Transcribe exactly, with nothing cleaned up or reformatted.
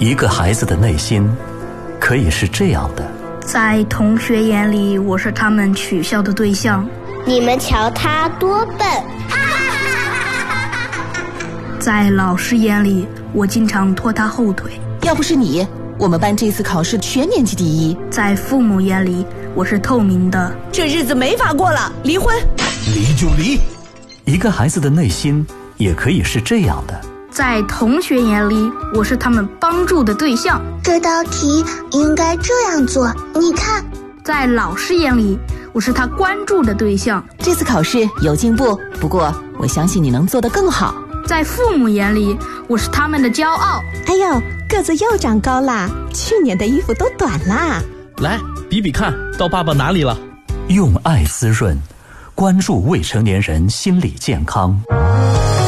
一个孩子的内心可以是这样的： 在同学眼里，我是他们取笑的对象。 你们瞧他多笨！ 在老师眼里，我经常拖他后腿。 要不是你，我们班这次考试全年级第一。 在父母眼里，我是透明的。 这日子没法过了，离婚！ 离就离。 一个孩子的内心也可以是这样的： 在同学眼里，我是他们帮助的对象。 这道题应该这样做，你看。 在老师眼里，我是他关注的对象。 这次考试有进步，不过我相信你能做得更好。 在父母眼里，我是他们的骄傲。 哎呦，个子又长高啦，去年的衣服都短啦。 来比比看，到爸爸哪里了？ 用爱滋润，关注未成年人心理健康。